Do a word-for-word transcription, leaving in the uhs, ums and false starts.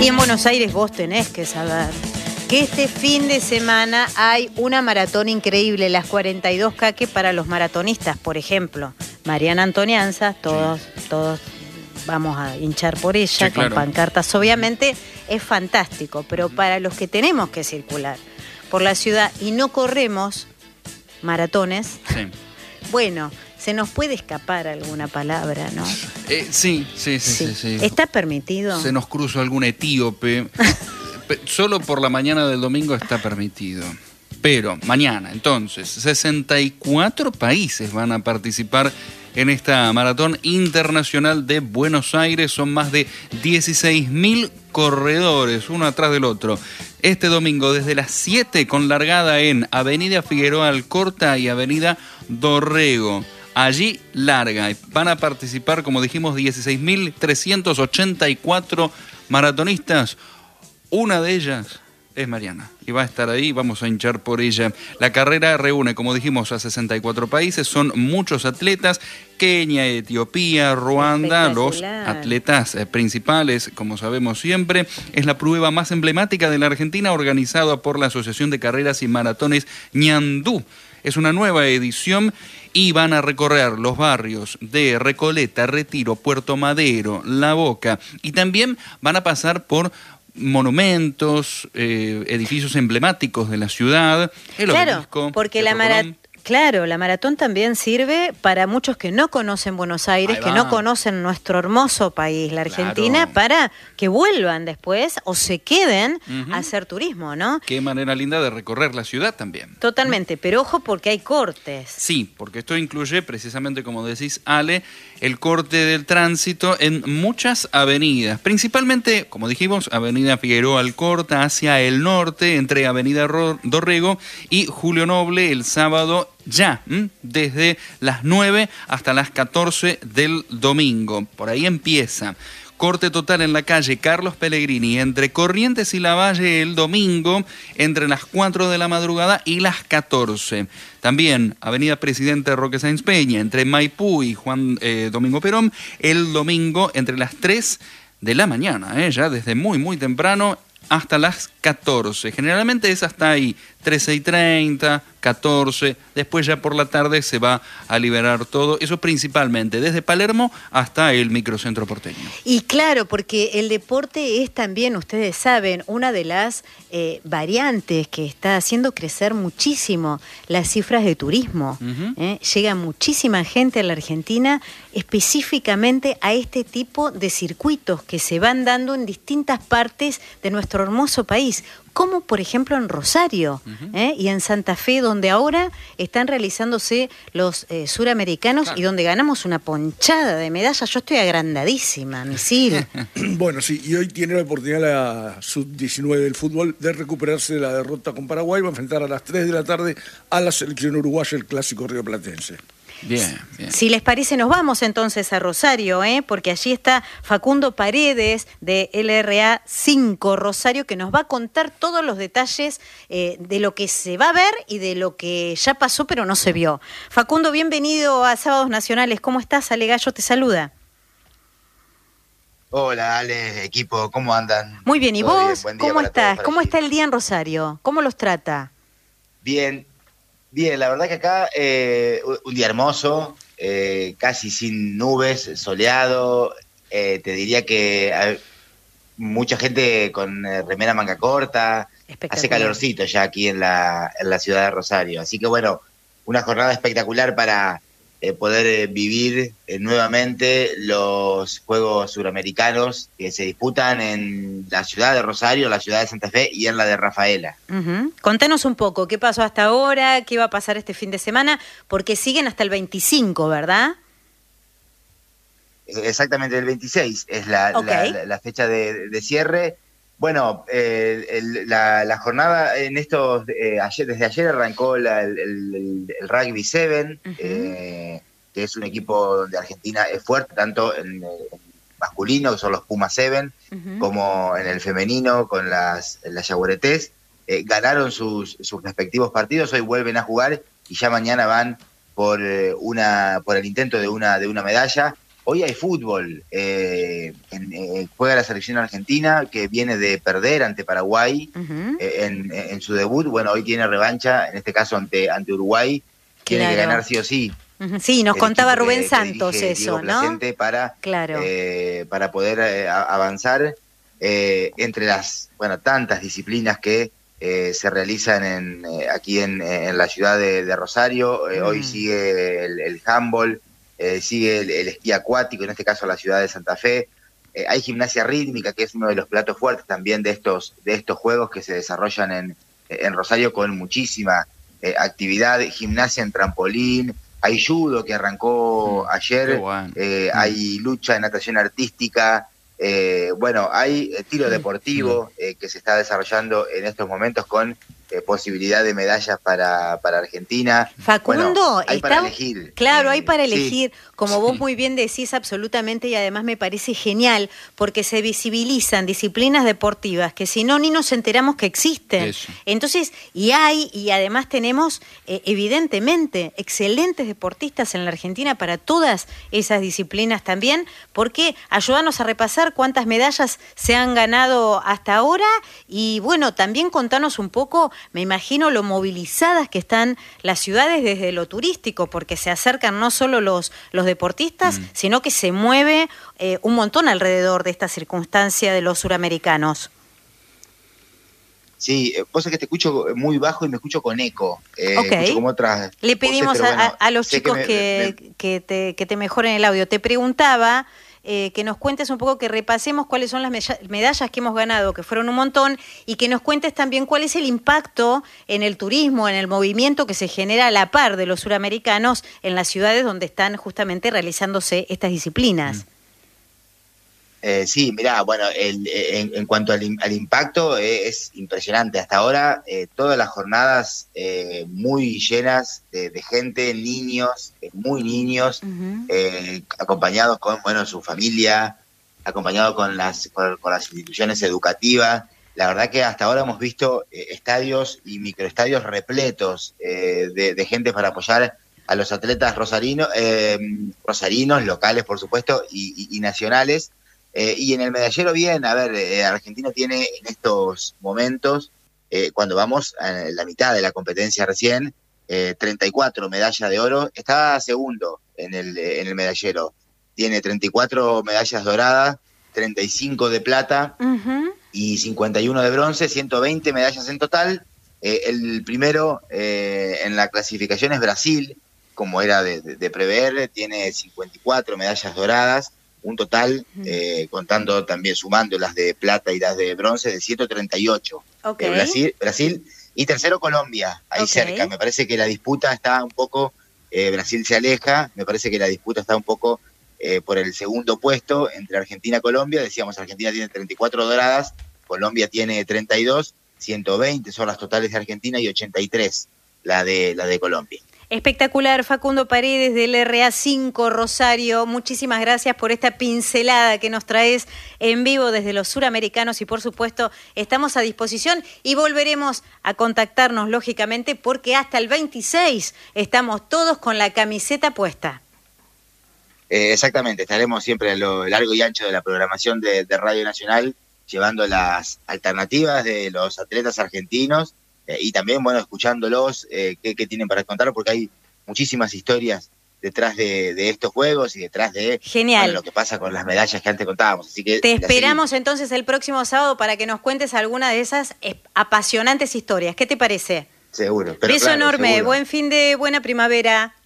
Y en Buenos Aires vos tenés que saber que este fin de semana hay una maratón increíble, las cuarenta y dos K, que para los maratonistas, por ejemplo, Mariana Antonianza, todos, sí. todos vamos a hinchar por ella, sí, con claro. pancartas, obviamente es fantástico, pero para los que tenemos que circular por la ciudad y no corremos maratones, sí. bueno, se nos puede escapar alguna palabra, ¿no? Eh, sí, sí, sí, sí, sí, sí. ¿Está permitido? Se nos cruza algún etíope. Solo por la mañana del domingo está permitido. Pero mañana, entonces, sesenta y cuatro países van a participar en esta maratón internacional de Buenos Aires. Son más de dieciséis mil corredores, uno atrás del otro. Este domingo desde las siete, con largada en Avenida Figueroa Alcorta y Avenida Dorrego. Allí larga. Van a participar, como dijimos, dieciséis mil trescientos ochenta y cuatro maratonistas. Una de ellas es Mariana y va a estar ahí, vamos a hinchar por ella. La carrera reúne, como dijimos, a sesenta y cuatro países, son muchos atletas: Kenia, Etiopía, Ruanda, los atletas principales, como sabemos siempre. Es la prueba más emblemática de la Argentina, organizada por la Asociación de Carreras y Maratones Ñandú. Es una nueva edición y van a recorrer los barrios de Recoleta, Retiro, Puerto Madero, La Boca, y también van a pasar por monumentos, eh, edificios emblemáticos de la ciudad, el claro, obelisco, porque la maratón, claro, la maratón también sirve para muchos que no conocen Buenos Aires, que no conocen nuestro hermoso país, la Argentina, claro. para que vuelvan después o se queden uh-huh. a hacer turismo, ¿no? Qué manera linda de recorrer la ciudad también. Totalmente, pero ojo porque hay cortes. Sí, porque esto incluye precisamente, como decís, Ale, el corte del tránsito en muchas avenidas, principalmente, como dijimos, Avenida Figueroa Alcorta hacia el norte, entre Avenida Dorrego y Julio Noble, el sábado ya, ¿m? desde las nueve hasta las catorce del domingo. Por ahí empieza. Corte total en la calle Carlos Pellegrini, entre Corrientes y Lavalle el domingo, entre las cuatro de la madrugada y las catorce. También Avenida Presidente Roque Sáenz Peña, entre Maipú y Juan eh, Domingo Perón, el domingo entre las tres de la mañana, eh, ya desde muy, muy temprano, hasta las catorce. Generalmente es hasta ahí, trece y treinta, catorce, después ya por la tarde se va a liberar todo, eso principalmente desde Palermo hasta el microcentro porteño. Y claro, porque el deporte es también, ustedes saben, una de las eh, variantes que está haciendo crecer muchísimo las cifras de turismo. Uh-huh. ¿eh? Llega muchísima gente a la Argentina específicamente a este tipo de circuitos que se van dando en distintas partes de nuestro hermoso país, como por ejemplo en Rosario uh-huh. ¿eh? y en Santa Fe, donde ahora están realizándose los eh, suramericanos claro. y donde ganamos una ponchada de medallas. Yo estoy agrandadísima, Misil. Bueno, sí, y hoy tiene la oportunidad la sub diecinueve del fútbol de recuperarse de la derrota con Paraguay. Va a enfrentar a las tres de la tarde a la selección uruguaya, el clásico rioplatense. Bien, bien. Si les parece, nos vamos entonces a Rosario, ¿eh? porque allí está Facundo Paredes de L R A cinco Rosario, que nos va a contar todos los detalles eh, de lo que se va a ver y de lo que ya pasó pero no se vio. Facundo, bienvenido a Sábados Nacionales. ¿Cómo estás? Ale Gallo te saluda. Hola, Ale, equipo, ¿cómo andan? Muy bien, ¿y vos? Bien. ¿Cómo estás? ¿Cómo está el día en Rosario? ¿Cómo los trata? Bien. Bien, la verdad que acá eh, un día hermoso, eh, casi sin nubes, soleado. Eh, te diría que hay mucha gente con eh, remera manga corta. Hace calorcito ya aquí en la, en la ciudad de Rosario. Así que bueno, una jornada espectacular para eh, poder eh, vivir eh, nuevamente los Juegos Suramericanos que se disputan en la ciudad de Rosario, la ciudad de Santa Fe y en la de Rafaela. Uh-huh. Contanos un poco, ¿qué pasó hasta ahora? ¿Qué va a pasar este fin de semana? Porque siguen hasta el veinticinco, ¿verdad? Exactamente, el veintiséis es la, okay. la, la fecha de, de cierre. Bueno, eh, el, la, la jornada en estos, eh, ayer, desde ayer arrancó la, el, el, el Rugby siete, uh-huh. eh, que es un equipo donde Argentina es fuerte, tanto en el masculino, que son los Puma siete, uh-huh. como en el femenino, con las, las Yaguaretés. Eh, ganaron sus, sus respectivos partidos, hoy vuelven a jugar y ya mañana van por, eh, una, por el intento de una, de una medalla. hoy hay fútbol. Eh, en, eh, juega la selección argentina, que viene de perder ante Paraguay uh-huh. eh, en, en su debut. Bueno, hoy tiene revancha, en este caso ante, ante Uruguay. Tiene claro. que ganar sí o sí. Uh-huh. Sí, nos contaba Rubén que, Santos que eso, ¿no? Para, claro. eh, para poder eh, avanzar eh, entre las, bueno, tantas disciplinas que Eh, se realizan en, eh, aquí en, en la ciudad de, de Rosario. Eh, mm. Hoy sigue el, el handball, eh, sigue el, el esquí acuático, en este caso la ciudad de Santa Fe. Eh, hay gimnasia rítmica, que es uno de los platos fuertes también de estos, de estos juegos que se desarrollan en, en Rosario con muchísima eh, actividad. Gimnasia en trampolín, hay judo que arrancó mm. ayer, bueno. eh, mm. hay lucha en natación artística. Eh, bueno, hay tiro deportivo eh, que se está desarrollando en estos momentos con eh, posibilidad de medallas para, para Argentina. Facundo, bueno, hay está, para elegir. Claro, hay para elegir, sí. como vos muy bien decís absolutamente, y además me parece genial, porque se visibilizan disciplinas deportivas que si no ni nos enteramos que existen. Eso. Entonces, y hay, y además tenemos eh, evidentemente excelentes deportistas en la Argentina para todas esas disciplinas también, porque ayúdanos a repasar cuántas medallas se han ganado hasta ahora y bueno, también contanos un poco, me imagino lo movilizadas que están las ciudades desde lo turístico, porque se acercan no solo los, los deportistas, mm. sino que se mueve eh, un montón alrededor de esta circunstancia de los suramericanos. Sí, vos sabés que te escucho muy bajo y me escucho con eco. Eh, okay. Escucho como otras Le pedimos voces, a, bueno, a los chicos que, que, me, me... que, te, que te mejoren el audio. Te preguntaba eh, que nos cuentes un poco, que repasemos cuáles son las medallas que hemos ganado, que fueron un montón, y que nos cuentes también cuál es el impacto en el turismo, en el movimiento que se genera a la par de los suramericanos en las ciudades donde están justamente realizándose estas disciplinas. Mm. Eh, sí, mirá, bueno, el, en, en cuanto al, al impacto eh, es impresionante. Hasta ahora eh, todas las jornadas eh, muy llenas de, de gente, niños, eh, muy niños, uh-huh. eh, acompañados con, bueno, su familia, acompañados con las, con, con las instituciones educativas. La verdad que hasta ahora hemos visto eh, estadios y microestadios repletos eh, de, de gente para apoyar a los atletas rosarinos, eh, rosarinos, locales por supuesto, y, y, y nacionales. Eh, y en el medallero bien, a ver, eh, Argentina tiene en estos momentos, eh, cuando vamos a la mitad de la competencia recién, eh, treinta y cuatro medallas de oro, está segundo en el, en el medallero, tiene treinta y cuatro medallas doradas, treinta y cinco de plata uh-huh. y cincuenta y uno de bronce, ciento veinte medallas en total. Eh, el primero eh, en la clasificación es Brasil, como era de, de, de prever, tiene cincuenta y cuatro medallas doradas, un total, eh, contando también, sumando las de plata y las de bronce, de ciento treinta y ocho. Okay. Eh, Brasil, Brasil, y tercero Colombia, ahí okay. cerca. Me parece que la disputa está un poco, eh, Brasil se aleja, me parece que la disputa está un poco eh, por el segundo puesto entre Argentina y Colombia. Decíamos, Argentina tiene treinta y cuatro doradas, Colombia tiene treinta y dos, ciento veinte son las totales de Argentina y ochenta y tres la de, la de Colombia. Espectacular, Facundo Paredes del R A cinco Rosario, muchísimas gracias por esta pincelada que nos traes en vivo desde los suramericanos y por supuesto estamos a disposición y volveremos a contactarnos lógicamente porque hasta el veintiséis estamos todos con la camiseta puesta. Eh, exactamente, estaremos siempre a lo largo y ancho de la programación de, de Radio Nacional llevando las alternativas de los atletas argentinos. Eh, y también, bueno, escuchándolos, eh, qué, qué tienen para contar, porque hay muchísimas historias detrás de, de estos juegos y detrás de Genial. Bueno, lo que pasa con las medallas que antes contábamos. Así que te esperamos entonces el próximo sábado para que nos cuentes alguna de esas apasionantes historias. ¿Qué te parece? Seguro. Pero beso claro, enorme, seguro. Buen fin de buena primavera.